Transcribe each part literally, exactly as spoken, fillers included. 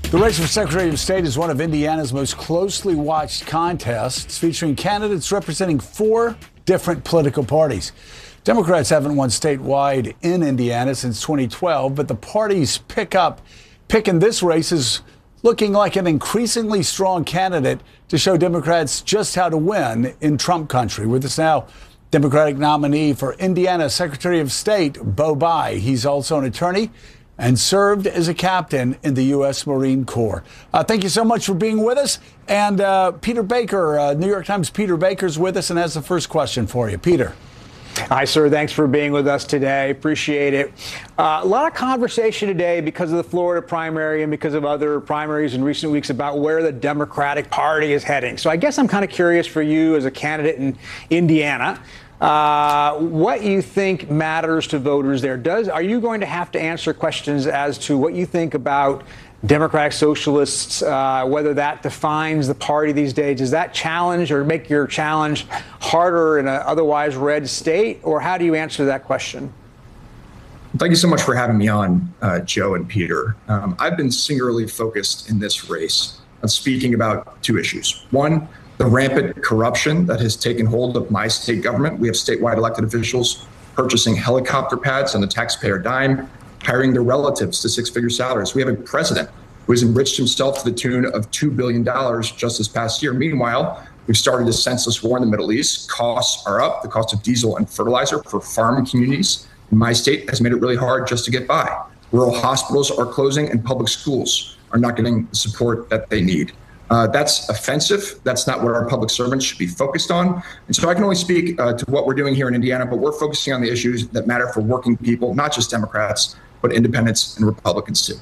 The race for Secretary of State is one of Indiana's most closely watched contests, featuring candidates representing four different political parties. Democrats haven't won statewide in Indiana since twenty twelve, but the party's pickup pick in this race is looking like an increasingly strong candidate to show Democrats just how to win in Trump country. With us now, Democratic nominee for Indiana Secretary of State, Beau Bye. He's also an attorney and served as a captain in the U S Marine Corps. Uh, thank you so much for being with us. And uh, Peter Baker, uh, New York Times' Peter Baker's with us and has the first question for you. Peter. Hi, sir. Thanks for being with us today. Appreciate it. Uh, a lot of conversation today because of the Florida primary and because of other primaries in recent weeks about where the Democratic Party is heading. So I guess I'm kind of curious for you as a candidate in Indiana, uh, what you think matters to voters there. Does are you going to have to answer questions as to what you think about Democratic Socialists, uh, whether that defines the party these days? Does that challenge or make your challenge harder in an otherwise red state? Or how do you answer that question? Thank you so much for having me on, uh, Joe and Peter. Um, I've been singularly focused in this race on speaking about two issues. One, the rampant corruption that has taken hold of my state government. We have statewide elected officials purchasing helicopter pads on the taxpayer dime, hiring their relatives to six-figure salaries. We have a president who has enriched himself to the tune of two billion dollars just this past year. Meanwhile, we've started a senseless war in the Middle East. Costs are up. The cost of diesel and fertilizer for farm communities in my state has made it really hard just to get by. Rural hospitals are closing and public schools are not getting the support that they need. Uh, that's offensive. That's not what our public servants should be focused on. And so I can only speak uh, to what we're doing here in Indiana, but we're focusing on the issues that matter for working people, not just Democrats, but independents and Republicans too.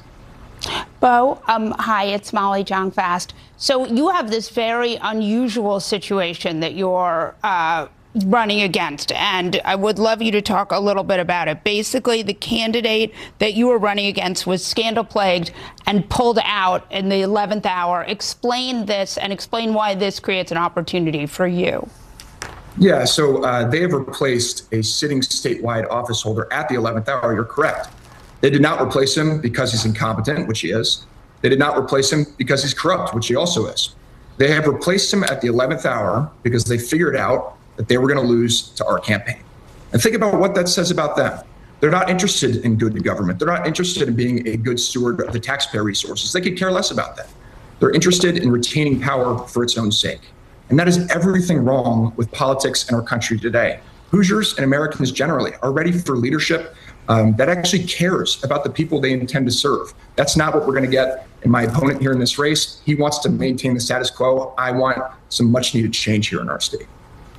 Beau, um, hi, it's Molly Jong-Fast. So you have this very unusual situation that you're uh, running against, and I would love you to talk a little bit about it. Basically, the candidate that you were running against was scandal-plagued and pulled out in the eleventh hour. Explain this and explain why this creates an opportunity for you. Yeah, so uh, they have replaced a sitting statewide office holder at the eleventh hour. You're correct. They did not replace him because he's incompetent, which he is. They did not replace him because he's corrupt, which he also is. They have replaced him at the eleventh hour because they figured out that they were going to lose to our campaign. And think about what that says about them. They're not interested in good government. They're not interested in being a good steward of the taxpayer resources. They could care less about that. They're interested in retaining power for its own sake. And that is everything wrong with politics in our country today. Hoosiers and Americans generally are ready for leadership um, that actually cares about the people they intend to serve. That's not what we're going to get in my opponent here in this race. He wants to maintain the status quo. I want some much needed change here in our state.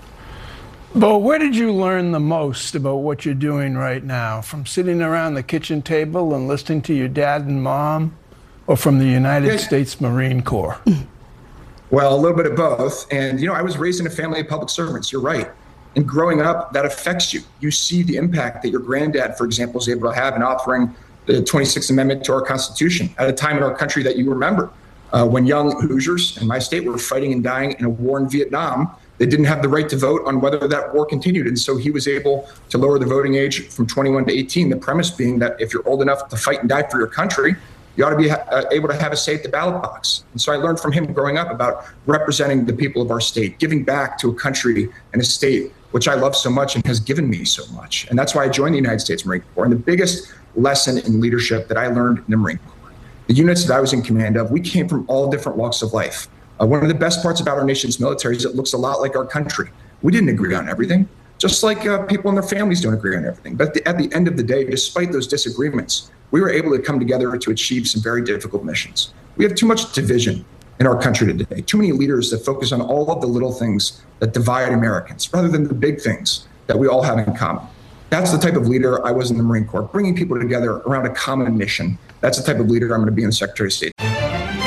Beau, where did you learn the most about what you're doing right now? From sitting around the kitchen table and listening to your dad and mom, or from the United yeah. States Marine Corps? Well, a little bit of both. And, you know, I was raised in a family of public servants. You're right. And growing up, that affects you. You see the impact that your granddad, for example, was able to have in authoring the twenty-sixth Amendment to our Constitution at a time in our country that you remember, uh, when young Hoosiers in my state were fighting and dying in a war in Vietnam. They didn't have the right to vote on whether that war continued. And so he was able to lower the voting age from twenty-one to eighteen, the premise being that if you're old enough to fight and die for your country, you ought to be uh, able to have a say at the ballot box. And so I learned from him growing up about representing the people of our state, giving back to a country and a state which I love so much and has given me so much. And that's why I joined the United States Marine Corps. And the biggest lesson in leadership that I learned in the Marine Corps, the units that I was in command of, we came from all different walks of life. Uh, one of the best parts about our nation's military is it looks a lot like our country. We didn't agree on everything, just like uh, people and their families don't agree on everything. But at the, at the end of the day, despite those disagreements, we were able to come together to achieve some very difficult missions. We have too much division in our country today, too many leaders that focus on all of the little things that divide Americans rather than the big things that we all have in common. That's the type of leader I was in the Marine Corps, bringing people together around a common mission. That's the type of leader I'm going to be in the Secretary of State.